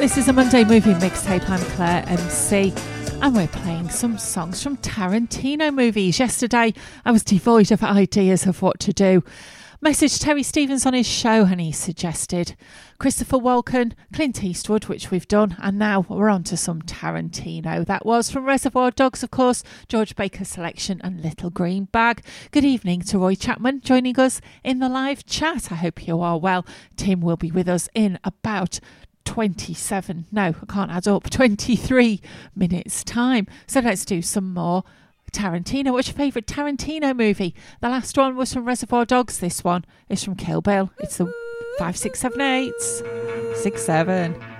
This is a Monday movie mixtape. I'm Claire MC and we're playing some songs from Tarantino movies. Yesterday I was devoid of ideas of what to do. Messaged Terry Stevens on his show and he suggested Christopher Walken, Clint Eastwood, which we've done, and now we're on to some Tarantino. That was from Reservoir Dogs, of course, George Baker Selection and Little Green Bag. Good evening to Roy Chapman joining us in the live chat. I hope you are well. Tim will be with us in about 23 minutes time. So let's do some more Tarantino. What's your favourite Tarantino movie? The last one was from Reservoir Dogs. This one is from Kill Bill. It's the 5, 6, 7, 8. 6, 7.